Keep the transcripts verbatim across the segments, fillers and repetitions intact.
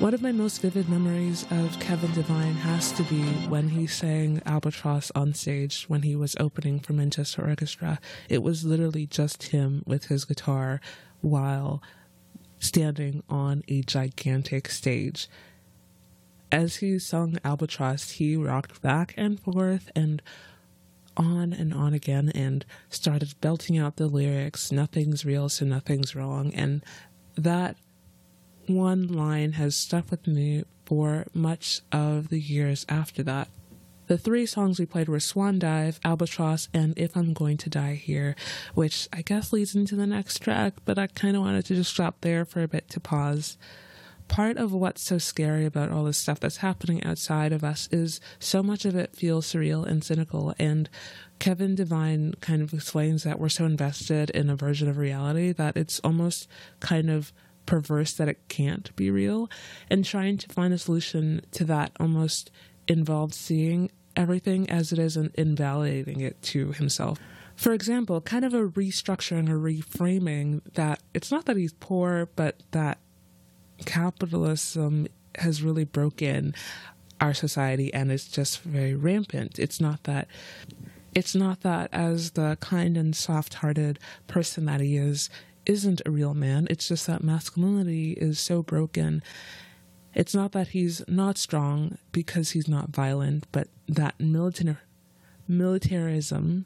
One of my most vivid memories of Kevin Devine has to be when he sang Albatross on stage when he was opening for Manchester Orchestra. It was literally just him with his guitar while standing on a gigantic stage. As he sung Albatross, he rocked back and forth and on and on again and started belting out the lyrics, "Nothing's real, so nothing's wrong." And that one line has stuck with me for much of the years after that. The three songs we played were Swan Dive, Albatross, and If I'm Going to Die Here, which I guess leads into the next track, but I kind of wanted to just stop there for a bit to pause. Part of what's so scary about all this stuff that's happening outside of us is so much of it feels surreal and cynical, and Kevin Devine kind of explains that we're so invested in a version of reality that it's almost kind of perverse that it can't be real, and trying to find a solution to that almost involved seeing everything as it is and invalidating it to himself. For example, kind of a restructuring or reframing that it's not that he's poor, but that capitalism has really broken our society and it's just very rampant. It's not that it's not that as the kind and soft-hearted person that he is isn't a real man. It's just that masculinity is so broken. It's not that he's not strong because he's not violent, but that militar- militarism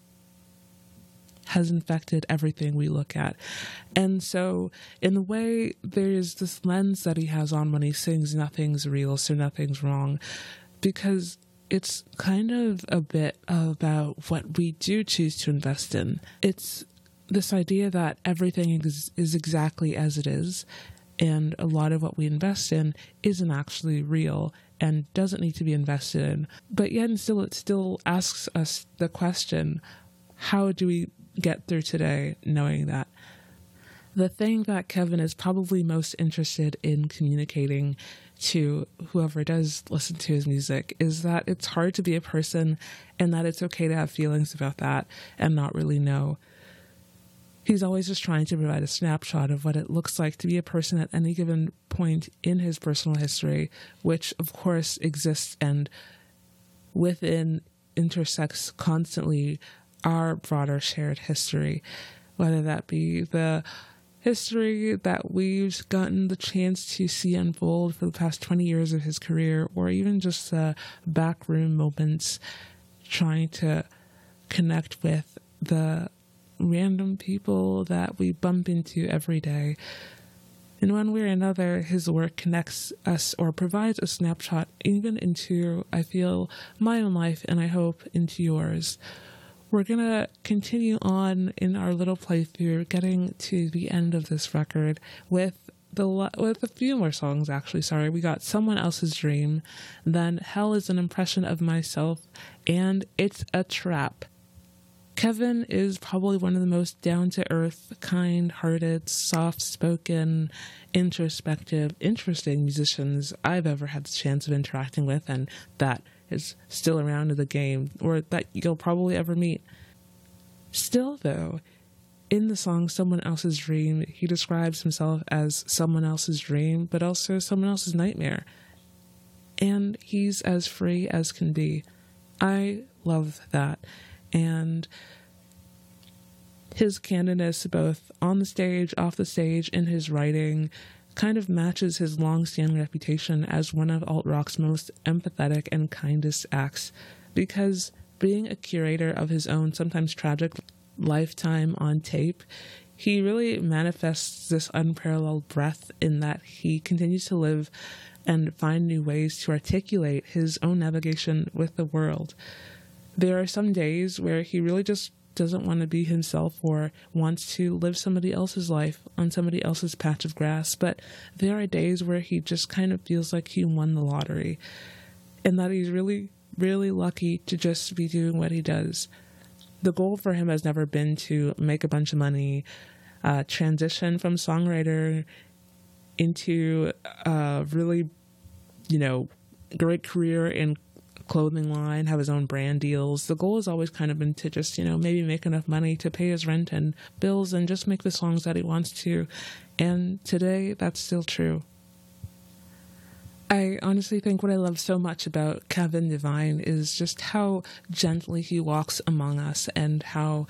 has infected everything we look at. And so, in a way, there's this lens that he has on when he sings "Nothing's real, so nothing's wrong," because it's kind of a bit about what we do choose to invest in. It's this idea that everything is, is exactly as it is, and a lot of what we invest in isn't actually real and doesn't need to be invested in. But yet and still, it still asks us the question, how do we get through today knowing that? The thing that Kevin is probably most interested in communicating to whoever does listen to his music is that it's hard to be a person and that it's okay to have feelings about that and not really know. He's always just trying to provide a snapshot of what it looks like to be a person at any given point in his personal history, which of course exists and within intersects constantly our broader shared history, whether that be the history that we've gotten the chance to see unfold for the past twenty years of his career, or even just the backroom moments trying to connect with the random people that we bump into every day. In one way or another, his work connects us or provides a snapshot even into, I feel, my own life, and I hope into yours. We're going to continue on in our little playthrough, getting to the end of this record with the with a few more songs, actually. Sorry, we got Someone Else's Dream, then Hell is an Impression of Myself, and It's a Trap. Kevin is probably one of the most down-to-earth, kind-hearted, soft-spoken, introspective, interesting musicians I've ever had the chance of interacting with, and that is still around in the game, or that you'll probably ever meet. Still, though, in the song Someone Else's Dream, he describes himself as someone else's dream, but also someone else's nightmare. And he's as free as can be. I love that. And his candidness, both on the stage, off the stage, in his writing, kind of matches his long-standing reputation as one of alt-rock's most empathetic and kindest acts, because being a curator of his own sometimes tragic lifetime on tape, he really manifests this unparalleled breadth in that he continues to live and find new ways to articulate his own navigation with the world. There are some days where he really just doesn't want to be himself or wants to live somebody else's life on somebody else's patch of grass, but there are days where he just kind of feels like he won the lottery and that he's really, really lucky to just be doing what he does. The goal for him has never been to make a bunch of money, uh, transition from songwriter into a really, you know, great career in clothing line, have his own brand deals. The goal has always kind of been to just, you know, maybe make enough money to pay his rent and bills and just make the songs that he wants to. And today, that's still true. I honestly think what I love so much about Kevin Devine is just how gently he walks among us, and how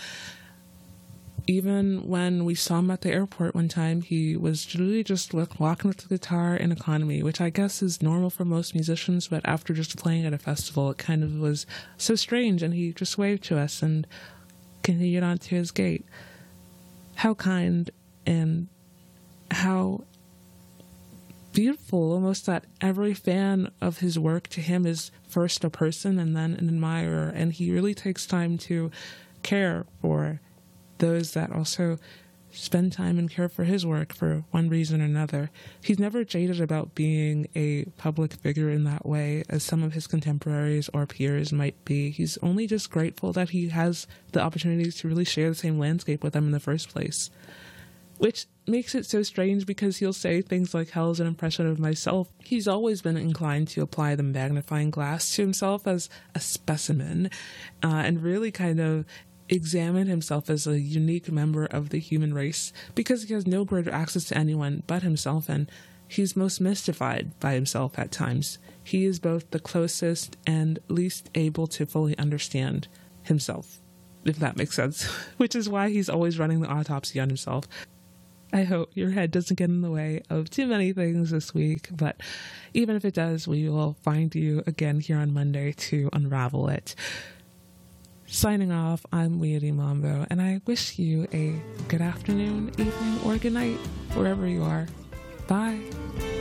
even when we saw him at the airport one time, he was really just like walking with the guitar in economy, which I guess is normal for most musicians, but after just playing at a festival, it kind of was so strange, and he just waved to us and continued on to his gate. How kind, and how beautiful, almost, that every fan of his work to him is first a person and then an admirer, and he really takes time to care for those that also spend time and care for his work for one reason or another. He's never jaded about being a public figure in that way, as some of his contemporaries or peers might be. He's only just grateful that he has the opportunities to really share the same landscape with them in the first place. Which makes it so strange, because he'll say things like, "Hell's an impression of myself." He's always been inclined to apply the magnifying glass to himself as a specimen, uh, and really kind of examine himself as a unique member of the human race, because he has no greater access to anyone but himself, and he's most mystified by himself at times. He is both the closest and least able to fully understand himself, if that makes sense, which is why he's always running the autopsy on himself. I hope your head doesn't get in the way of too many things this week, but even if it does, we will find you again here on Monday to unravel it. Signing off, I'm Weedy Mambo, and I wish you a good afternoon, evening, or good night, wherever you are. Bye.